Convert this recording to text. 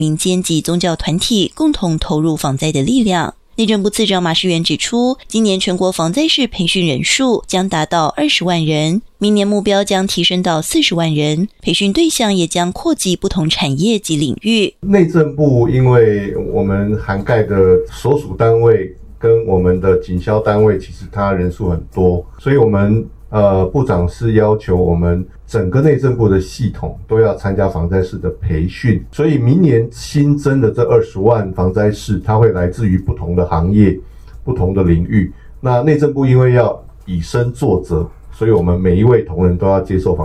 民间及宗教团体共同投入防灾的力量。内政部次长马世元指出，今年全国防灾士培训人数将达到20万人，明年目标将提升到40万人，培训对象也将扩及不同产业及领域。 内政部因为我们涵盖的所属单位跟我们的警消单位其实它人数很多，所以我们部长是要求我们整个内政部的系统都要参加防灾士的培训，所以明年新增的这20万防灾士，它会来自于不同的行业、不同的领域。那内政部因为要以身作则，所以我们每一位同仁都要接受防